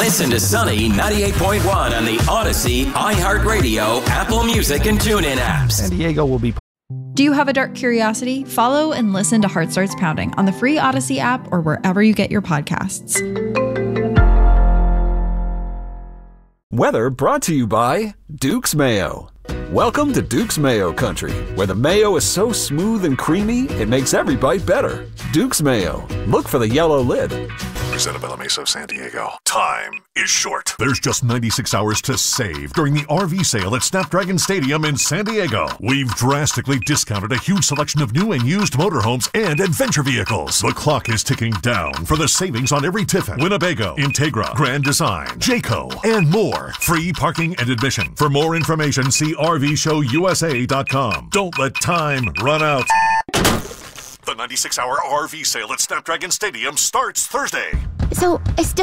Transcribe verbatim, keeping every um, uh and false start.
Listen to Sunny ninety-eight point one on the Odyssey, iHeartRadio, Apple Music, and TuneIn apps. San Diego will be... Do you have a dark curiosity? Follow and listen to Heart Starts Pounding on the free Odyssey app or wherever you get your podcasts. Weather brought to you by Duke's Mayo. Welcome to Duke's Mayo Country, where the mayo is so smooth and creamy, it makes every bite better. Duke's Mayo. Look for the yellow lid. Presented by La Mesa of San Diego. Time is short. There's just ninety-six hours to save during the R V sale at Snapdragon Stadium in San Diego. We've drastically discounted a huge selection of new and used motorhomes and adventure vehicles. The clock is ticking down for the savings on every Tiffin, Winnebago, Integra, Grand Design, Jayco, and more. Free parking and admission. For more information, see R V show U S A dot com. Don't let time run out. The ninety-six hour R V sale at Snapdragon Stadium starts Thursday. So, I still